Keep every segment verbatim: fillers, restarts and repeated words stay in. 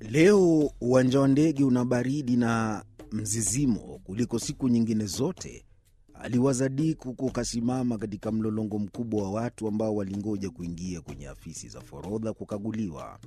Leo uwanja wa ndege una baridi na mzizimo kuliko siku nyingine zote, aliwaza Dick huku kasimama katika mlolongo mkubwa wa watu ambao walingoja kuingia kwenye afisi za forodha kukaguliwa.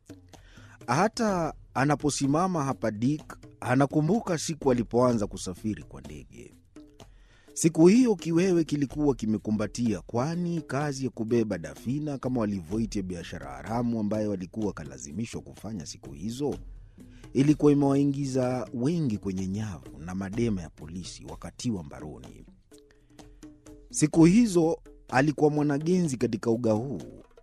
Hata anaposimama hapa, Dick anakumbuka siku alipoanza kusafiri kwa ndege. Siku hiyo kiwewe kilikuwa kimekumbatia, kwani kazi ya kubeba dafina kama walivyoita biashara haramu ambayo walikuwa kalazimishwa kufanya siku hizo ilikuwa imewaingiza wengi kwenye nyavu na madema ya polisi wakatiwa mbaroni. Siku hizo alikuwa mwanagenzi katika uga huu,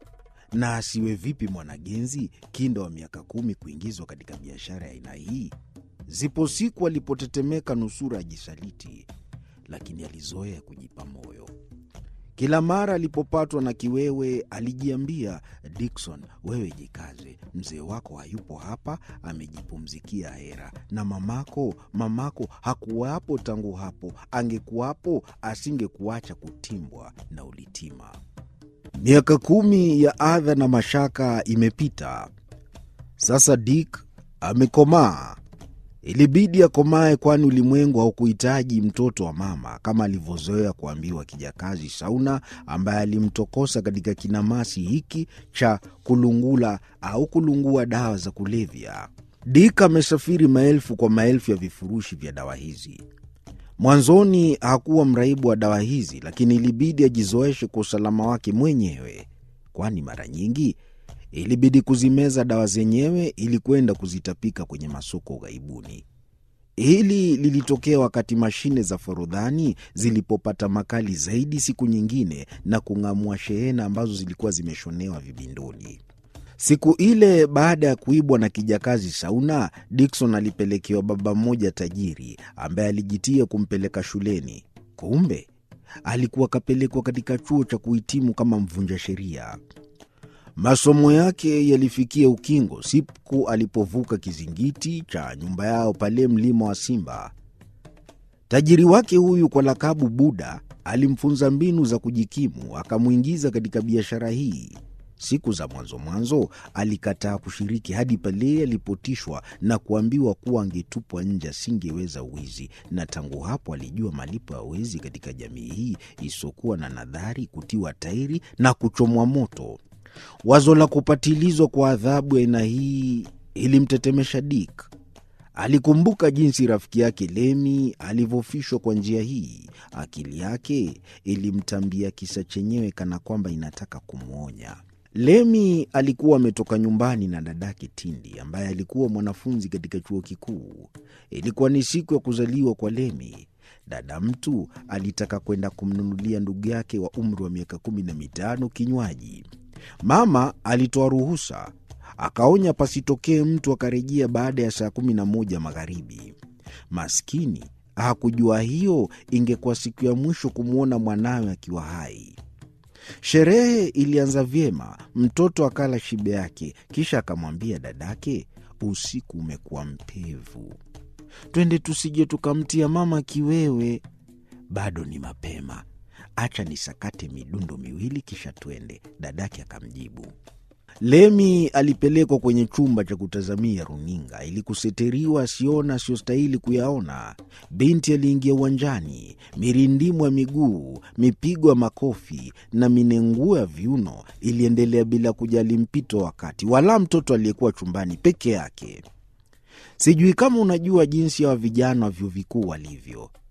na asiwe vipi mwanagenzi kinda wa miaka kumi kuingizwa katika biashara ya aina hii? Zipo siku alipotetemeka nusura ajisaliti, lakini alizoea kujipa moyo. Kila mara alipopatwa na kiwewe alijiambia, Dickson, wewe jikaze, mzee wako hayupo hapa, amejipumzikia hera, na mamako, mamako hakuwapo tangu hapo, angekuwapo asingekuacha kutimbwa na ulitima. Miaka kumi ya adha na mashaka imepita. Sasa Dick amekomaa. Ilibidi akomae, kwani ulimwengu haukuhitaji mtoto wa mama kama alivyozoea kuambiwa kijakazi Sauna ambaye alimtokosa katika kinamasi hiki cha kulungula au kulungua dawa za kulevya. Dick amesafiri maelfu kwa maelfu ya vifurushi vya dawa hizi. Mwanzoni hakuwa mraibu wa dawa hizi, lakini ilibidi ajizoeshe kwa usalama wake mwenyewe, kwani mara nyingi ilibidi kuzimeza dawa zenyewe ili kwenda kuzitapika kwenye masoko ughaibuni. Hili lilitokea wakati mashine za forodhani zilipopata makali zaidi siku nyingine na kung'amua shehena ambazo zilikuwa zimeshonewa vibindoni. Siku ile baada ya kuibwa na kijakazi Sauna, Dickson alipelekewa baba mmoja tajiri ambaye alijitia kumpeleka shuleni. Kumbe alikuwa kapelekwa katika chuo cha kuhitimu kama mvunja sheria. Masomo yake yalifikia ukingo siku alipovuka kizingiti cha nyumba yao pale mlima wa Simba. Tajiri wake huyu kwa lakabu Buda alimfunza mbinu za kujikimu, akamuingiza katika biashara hii. Siku za mwanzo mwanzo alikataa kushiriki hadi pale alipotishwa na kuambiwa kuwa angetupwa nje asingeweza uwizi, na tangu hapo alijua malipo ya wezi katika jamii hii isokuwa na nadhari, kutiwa tairi na kuchomwa moto. Wazo la kupatilizwa kwa adhabu ya aina hii ilimtetemesha Dick. Alikumbuka jinsi rafiki yake Lemi alivyofishwa kwa njia hii. Akili yake ilimtambia kisa chenyewe kana kwamba inataka kumwonya. Lemi alikuwa ametoka nyumbani na dadake Tindi ambaye alikuwa mwanafunzi katika chuo kikuu. Ilikuwa ni siku ya kuzaliwa kwa Lemi. Dada mtu alitaka kwenda kumnunulia ndugu yake wa umri wa miaka kumi na mitano kinywaji. Mama alitoa ruhusa, akaonya pasitokee mtu akarejea baada ya saa kumi na moja magharibi. Maskini hakujua hiyo ingekuwa siku ya mwisho kumwona mwanawe akiwa hai. Sherehe ilianza vyema, mtoto akala shibe yake, kisha akamwambia dadake, usiku umekuwa mpevu, twende tusije tukamtia mama kiwewe. Bado ni mapema, acha nisakate midundo miwili kisha twende, dadake akamjibu. Lemi alipelekwa kwenye chumba cha kutazamia runinga ili kuseteriwa asiona asiyostahili kuyaona. Binti aliingia uwanjani, mirindimo ya miguu, mipigo ya makofi na minenguo ya viuno iliendelea bila kujali mpito wakati wala mtoto aliyekuwa chumbani peke yake. Sijui kama unajua jinsi ya vijana wa vyuo vikuu walivyo.